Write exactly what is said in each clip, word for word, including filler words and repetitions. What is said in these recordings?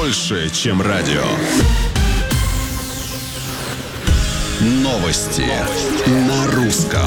больше, чем радио. Новости, Новости. На русском.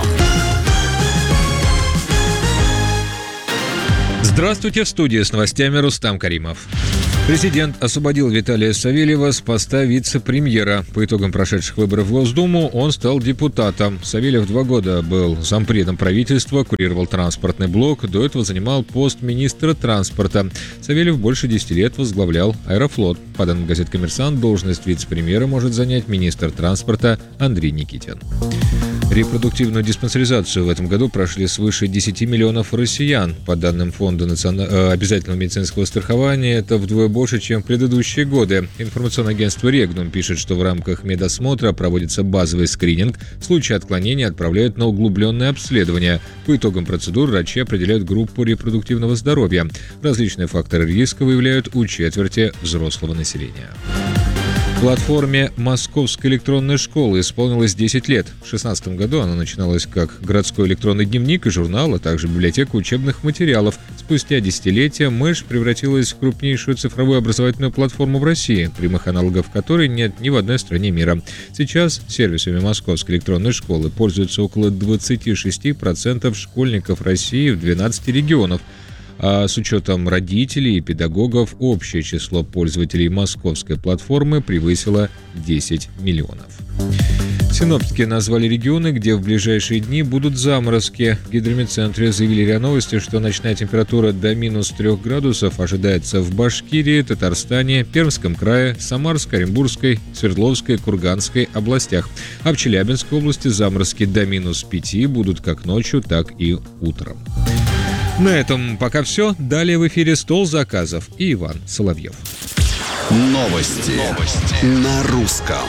Здравствуйте, в студии с новостями Рустам Каримов. Президент освободил Виталия Савельева с поста вице-премьера. По итогам прошедших выборов в Госдуму он стал депутатом. Савельев два года был зампредом правительства, курировал транспортный блок, до этого занимал пост министра транспорта. Савельев больше десяти лет возглавлял Аэрофлот. По данным газет «Коммерсант», должность вице-премьера может занять министр транспорта Андрей Никитин. Репродуктивную диспансеризацию в этом году прошли свыше десяти миллионов россиян. По данным Фонда национ... обязательного медицинского страхования, это вдвое больше, чем в предыдущие годы. Информационное агентство «Регнум» пишет, что в рамках медосмотра проводится базовый скрининг. В случае отклонения отправляют на углубленное обследование. По итогам процедур врачи определяют группу репродуктивного здоровья. Различные факторы риска выявляют у четверти взрослого населения. Платформе Московской электронной школы исполнилось десять лет. В две тысячи шестнадцатом году она начиналась как городской электронный дневник и журнал, а также библиотека учебных материалов. Спустя десятилетия МЭШ превратилась в крупнейшую цифровую образовательную платформу в России, прямых аналогов которой нет ни в одной стране мира. Сейчас сервисами Московской электронной школы пользуются около двадцать шесть процентов школьников России в двенадцати регионах. А с учетом родителей и педагогов общее число пользователей московской платформы превысило десять миллионов. Синоптики назвали регионы, где в ближайшие дни будут заморозки. В гидрометцентре заявили РИА Новости, что ночная температура до минус трех градусов ожидается в Башкирии, Татарстане, Пермском крае, Самарской, Оренбургской, Свердловской, Курганской областях. А в Челябинской области заморозки до минус пяти будут как ночью, так и утром. На этом пока все. Далее в эфире «Стол заказов» и Иван Соловьев. Новости, Новости. На русском.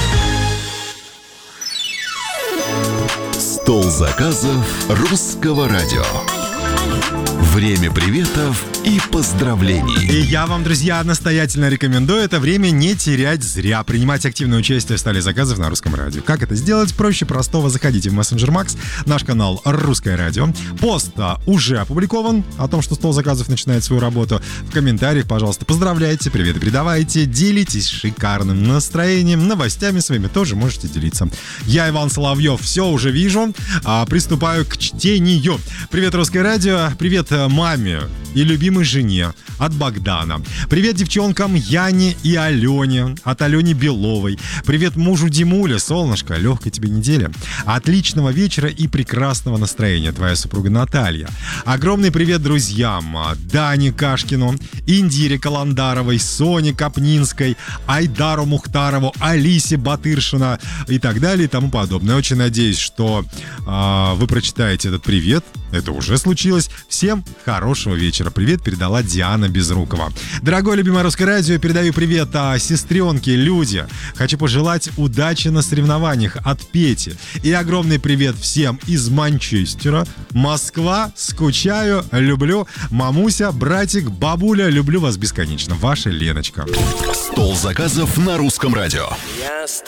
Стол заказов русского радио. Время приветов и поздравлений. И я вам, друзья, настоятельно рекомендую это время не терять зря. Принимать активное участие в столе заказов на русском радио. Как это сделать? Проще простого. Заходите в Messenger Max, наш канал «Русское радио». Пост уже опубликован о том, что стол заказов начинает свою работу. В комментариях, пожалуйста, поздравляйте, приветы передавайте, делитесь шикарным настроением, новостями своими тоже можете делиться. Я, Иван Соловьев, все уже вижу. А, приступаю к чтению. Привет, Русское радио. Привет маме и любимой жене от Богдана. Привет девчонкам Яне и Алене от Алене Беловой. Привет мужу Димуле. Солнышко, легкой тебе недели. Отличного вечера и прекрасного настроения. Твоя супруга Наталья. Огромный привет друзьям Дане Кашкину, Индире Каландаровой, Соне Капнинской, Айдару Мухтарову, Алисе Батыршина и так далее и тому подобное. Очень надеюсь, что э, вы прочитаете этот привет. Это уже случилось. Всем хорошего вечера. Привет передала Диана Безрукова. Дорогое любимое Русское радио, передаю привет а, сестренке Люде. Хочу пожелать удачи на соревнованиях от Пети. И огромный привет всем из Манчестера. Москва, скучаю, люблю. Мамуся, братик, бабуля, люблю вас бесконечно. Ваша Леночка. Стол заказов на русском радио.